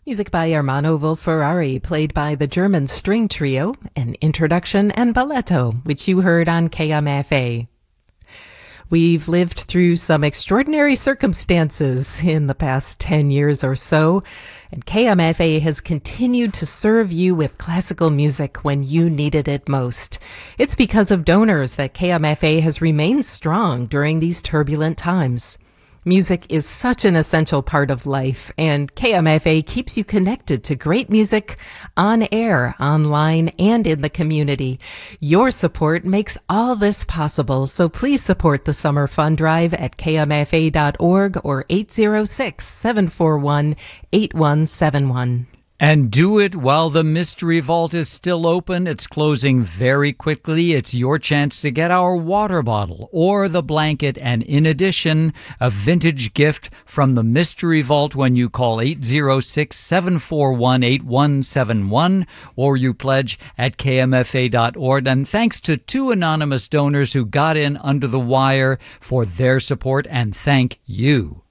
Music by Armando Volferrari, played by the German String Trio, an introduction and balletto, which you heard on KMFA. We've lived through some extraordinary circumstances in the past 10 years or so, and KMFA has continued to serve you with classical music when you needed it most. It's because of donors that KMFA has remained strong during these turbulent times. Music is such an essential part of life, and KMFA keeps you connected to great music on air, online, and in the community. Your support makes all this possible, so please support the Summer Fund Drive at kmfa.org or 806-741-8171. And do it while the Mystery Vault is still open. It's closing very quickly. It's your chance to get our water bottle or the blanket, and in addition, a vintage gift from the Mystery Vault when you call 806-741-8171 or you pledge at kmfa.org. And thanks to two anonymous donors who got in under the wire for their support, and thank you.